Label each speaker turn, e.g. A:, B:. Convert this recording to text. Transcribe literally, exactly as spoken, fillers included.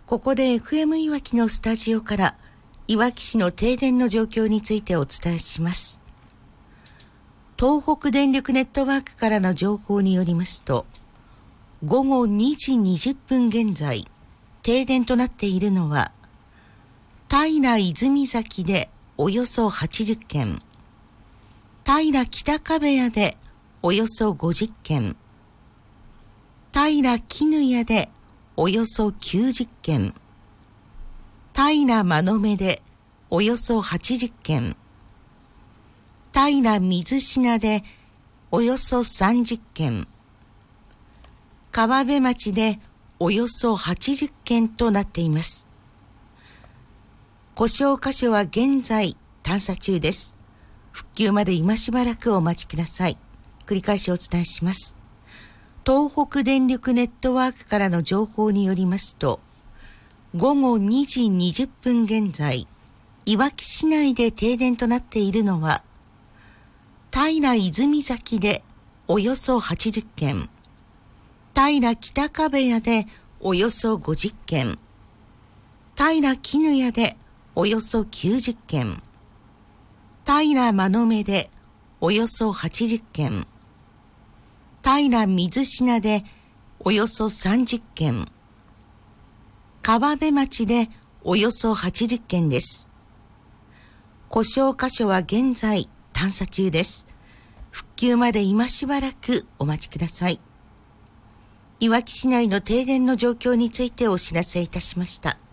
A: ここで エフエム いわきのスタジオからいわき市の停電の状況についてお伝えします。東北電力ネットワークからの情報によりますと、ごごにじにじゅっぷん現在、停電となっているのは、平泉崎でおよそはちじゅっけん、平北壁屋でおよそごじゅっけん、平絹屋でおよそきゅうじゅっけん、平間野目でおよそはちじゅっけん、平水品でおよそさんじゅっけん、川辺町でおよそはちじゅっけんとなっています。故障箇所は現在探査中です。復旧まで今しばらくお待ちください。繰り返しお伝えします。東北電力ネットワークからの情報によりますと、ごごにじにじゅっぷん現在、いわき市内で停電となっているのは、平泉崎でおよそはちじゅっけん、平北壁屋でおよそごじゅっけん、平絹屋でおよそきゅうじゅっけん、平間野目でおよそはちじゅっけん、平水品でおよそさんじゅっけん、川辺町でおよそはちじゅっけんです。故障箇所は現在探査中です。復旧まで今しばらくお待ちください。いわき市内の停電の状況についてお知らせいたしました。